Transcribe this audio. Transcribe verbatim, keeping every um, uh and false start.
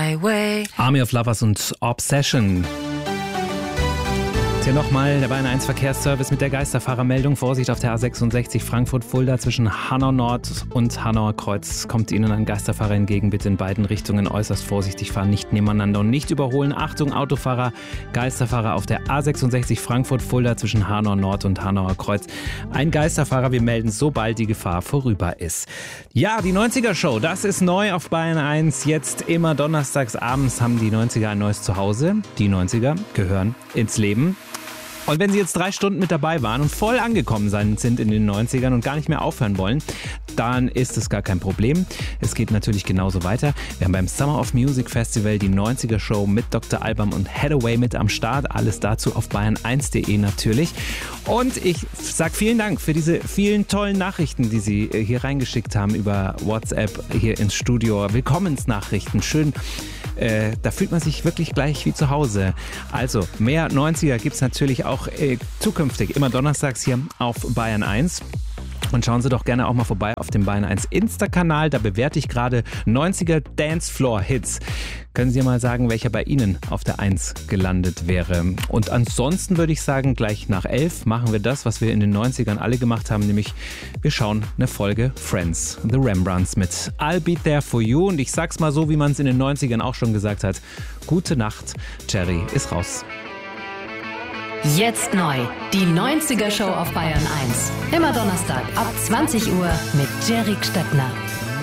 my way. Army of Lovers und Obsession. Hier nochmal der Bayern eins Verkehrsservice mit der Geisterfahrermeldung. Vorsicht auf der A sechsundsechzig Frankfurt-Fulda zwischen Hanau Nord und Hanauer Kreuz. Kommt Ihnen ein Geisterfahrer entgegen, bitte in beiden Richtungen äußerst vorsichtig fahren, nicht nebeneinander und nicht überholen. Achtung, Autofahrer, Geisterfahrer auf der A sechsundsechzig Frankfurt-Fulda zwischen Hanau Nord und Hanauer Kreuz. Ein Geisterfahrer, wir melden, sobald die Gefahr vorüber ist. Ja, die neunziger-Show, das ist neu auf Bayern eins. Jetzt immer donnerstags abends haben die neunziger ein neues Zuhause. Die neunziger gehören ins Leben. Und wenn Sie jetzt drei Stunden mit dabei waren und voll angekommen sind in den neunzigern und gar nicht mehr aufhören wollen, dann ist es gar kein Problem. Es geht natürlich genauso weiter. Wir haben beim Summer of Music Festival die neunziger-Show mit Doktor Alban und Hathaway mit am Start. Alles dazu auf bayern eins punkt de natürlich. Und ich sage vielen Dank für diese vielen tollen Nachrichten, die Sie hier reingeschickt haben über WhatsApp hier ins Studio. Willkommensnachrichten. Schön. Äh, da fühlt man sich wirklich gleich wie zu Hause. Also, mehr neunziger gibt es natürlich auch äh, zukünftig, immer donnerstags hier auf Bayern eins. Und schauen Sie doch gerne auch mal vorbei auf dem Bayern eins Insta-Kanal. Da bewerte ich gerade neunziger Dancefloor-Hits. Können Sie mal sagen, welcher bei Ihnen auf der eins gelandet wäre? Und ansonsten würde ich sagen, gleich nach elf machen wir das, was wir in den neunzigern alle gemacht haben, nämlich wir schauen eine Folge Friends, The Rembrandts mit I'll Be There For You. Und ich sag's mal so, wie man es in den neunzigern auch schon gesagt hat. Gute Nacht, Jerry ist raus. Jetzt neu, die neunziger-Show auf Bayern eins. Immer Donnerstag ab zwanzig Uhr mit Jerry Stettner.